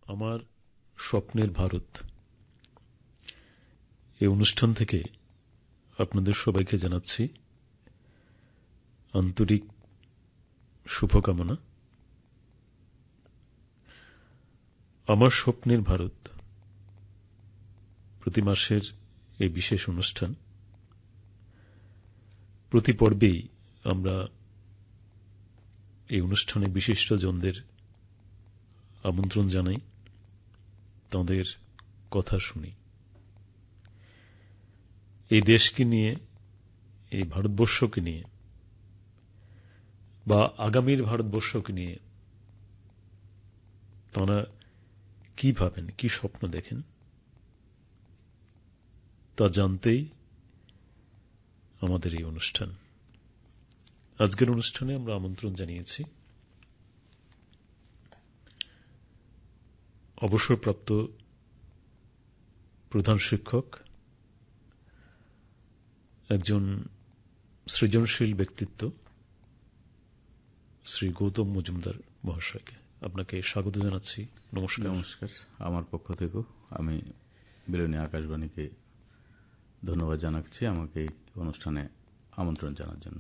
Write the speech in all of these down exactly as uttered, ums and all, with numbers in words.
আমার স্বপ্নের ভারত এই অনুষ্ঠান থেকে আপনাদের সবাইকে জানাচ্ছি আন্তরিক শুভকামনা। আমার স্বপ্নের ভারত প্রতি মাসের এই বিশেষ অনুষ্ঠান, প্রতি পর্বেই আমরা এই অনুষ্ঠানে বিশিষ্টজনদের আমন্ত্রণ জানাই, তাঁদের কথা শুনি। এই দেশকে নিয়ে, এই ভারতবর্ষকে নিয়ে বা আগামীর ভারতবর্ষকে নিয়ে তাঁরা কি ভাবেন, কি স্বপ্ন দেখেন, তা জানতেই আমাদের এই অনুষ্ঠান। আজকের অনুষ্ঠানে আমরা আমন্ত্রণ জানিয়েছি অবসরপ্রাপ্ত প্রধান শিক্ষক, একজন সৃজনশীল ব্যক্তিত্ব, শ্রী গৌতম মজুমদার মহাশয়কে। আপনাকে স্বাগত জানাচ্ছি। নমস্কার। নমস্কার। আমার পক্ষ থেকেও আমি বিলোনী আকাশবাণীকে ধন্যবাদ জানাচ্ছি আমাকে এই অনুষ্ঠানে আমন্ত্রণ জানার জন্য।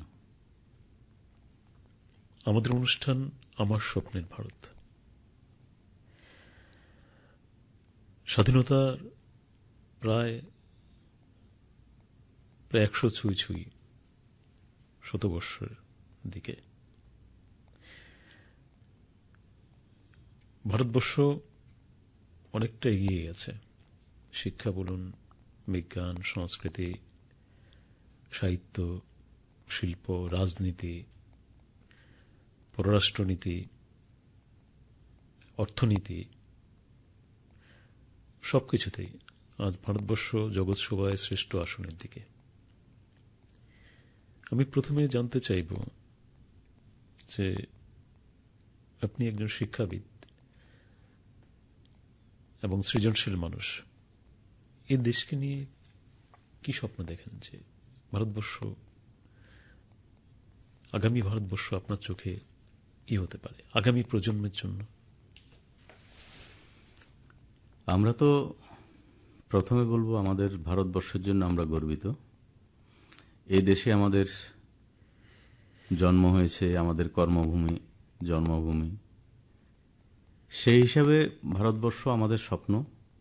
আমাদের অনুষ্ঠান আমার স্বপ্নের ভারত। স্বাধীনতার প্রায় প্রায় একশো ছুঁই ছুঁই শতবর্ষের দিকে ভারতবর্ষ অনেকটা এগিয়ে গেছে। শিক্ষা বলুন, বিজ্ঞান, সংস্কৃতি, সাহিত্য, শিল্প, রাজনীতি, পররাষ্ট্রনীতি, অর্থনীতি, সবকিছুতেই আজ ভারতবর্ষ জগৎসভায় শ্রেষ্ঠ আসনের দিকে। আমি প্রথমে জানতে চাইব যে আপনি একজন শিক্ষাবিদ এবং সৃজনশীল মানুষ, এই দেশকে নিয়ে কি স্বপ্ন দেখেন, যে ভারতবর্ষ, আগামী ভারতবর্ষ আপনার চোখে কি হতে পারে আগামী প্রজন্মের জন্য? আমরা তো প্রথমে বলবো আমাদের ভারতবর্ষের জন্য আমরা গর্বিত। এই দেশে আমাদের জন্ম হয়েছে, আমাদের কর্মভূমি, জন্মভূমি। সেই হিসাবে ভারতবর্ষ আমাদের স্বপ্ন।